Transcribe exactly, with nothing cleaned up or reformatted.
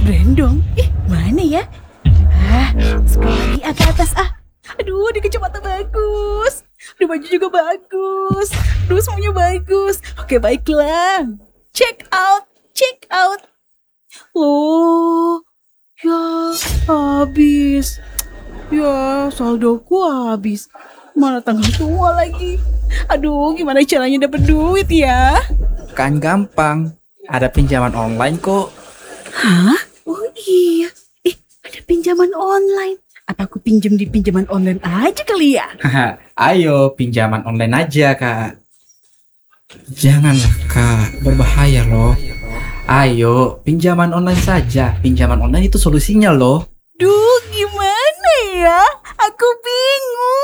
Brandong, ih mana ya? Ah, scroll lagi ah, ke atas ah. Aduh, di kacamata bagus. Aduh, baju juga bagus. Aduh, semuanya bagus. Oke, baiklah. Check out, check out. Loh, ya habis. Ya, saldoku habis. Mana tanggal tua lagi. Aduh, gimana caranya dapat duit ya? Kan gampang, ada pinjaman online kok. Hah? Oh iya. Eh, ada pinjaman online. Apa aku pinjam di pinjaman online aja kali ya? Haha, ayo pinjaman online aja kak. Janganlah kak, berbahaya loh. Ayo pinjaman online saja, pinjaman online itu solusinya loh. Duh, gimana ya? Aku bingung.